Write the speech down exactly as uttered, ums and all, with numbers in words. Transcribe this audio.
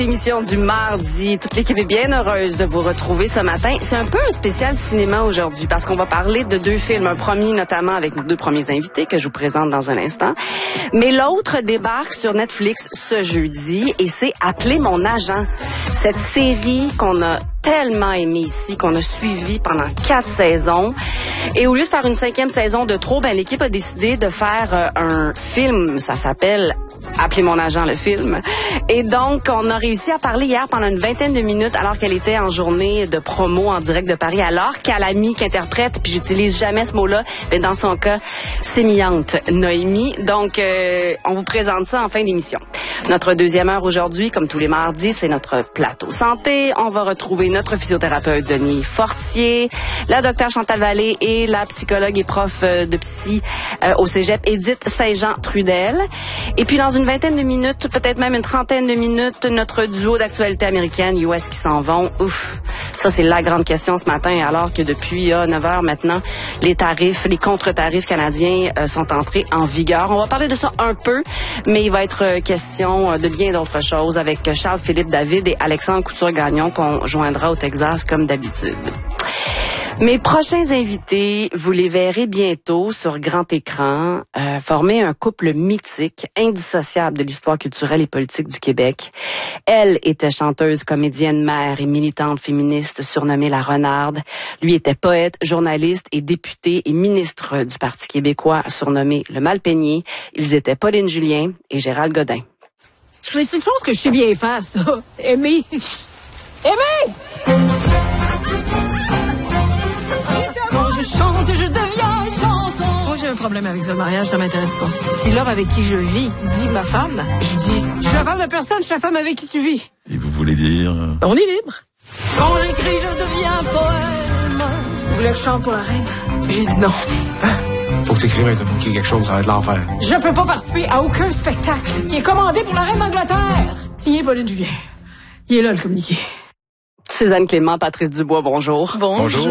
Émission du mardi. Toute l'équipe est bien heureuse de vous retrouver ce matin. C'est un peu un spécial cinéma aujourd'hui parce qu'on va parler de deux films. Un premier notamment avec nos deux premiers invités que je vous présente dans un instant. Mais l'autre débarque sur Netflix ce jeudi et c'est Appelez mon agent. Cette série qu'on a tellement aimé ici, qu'on a suivi pendant quatre saisons. Et au lieu de faire une cinquième saison de trop, ben l'équipe a décidé de faire euh, un film. Ça s'appelle Appelez mon agent, le film. Et donc, on a réussi à parler hier pendant une vingtaine de minutes alors qu'elle était en journée de promo en direct de Paris, alors qu'elle a mis qu'interprète, puis j'utilise jamais ce mot-là, mais dans son cas, sémillante Noémie. Donc, euh, on vous présente ça en fin d'émission. Notre deuxième heure aujourd'hui, comme tous les mardis, c'est notre plateau santé. On va retrouver notre physiothérapeute Denis Fortier, la docteure Chantal Vallée et la psychologue et prof de psy euh, au cégep Édith Saint-Jean-Trudel. Et puis dans une vingtaine de minutes, peut-être même une trentaine de minutes, notre duo d'actualité américaine U S qui s'en vont. Ouf, ça c'est la grande question ce matin, alors que depuis euh, neuf heures maintenant, les tarifs, les contre-tarifs canadiens euh, sont entrés en vigueur. On va parler de ça un peu, mais il va être euh, question de bien d'autres choses avec Charles-Philippe David et Alexandre Couture-Gagnon qu'on joindra au Texas comme d'habitude. Mes prochains invités, vous les verrez bientôt sur grand écran, euh, former un couple mythique, indissociable de l'histoire culturelle et politique du Québec. Elle était chanteuse, comédienne, mère et militante féministe surnommée la Renarde. Lui était poète, journaliste et député et ministre du Parti québécois surnommé le Malpeigné. Ils étaient Pauline Julien et Gérald Godin. Mais c'est une chose que je sais bien faire, ça. Aimer. Aimer! Quand je chante, je deviens chanson. Moi, j'ai un problème avec ça. Le mariage, ça m'intéresse pas. Si l'homme avec qui je vis dit ma femme, je dis, je suis la femme de personne, je suis la femme avec qui tu vis. Et vous voulez dire... On est libre. Quand j'écris, je deviens poème. Vous voulez que je chante pour la reine? J'ai dit non. Hein? Faut que t'écrives et communiquer quelque chose, ça va être l'enfer. Je peux pas participer à aucun spectacle qui est commandé pour la reine d'Angleterre. Signé Pauline Julien. Il est là, le communiqué. Suzanne Clément, Patrice Dubois, bonjour. Bonjour.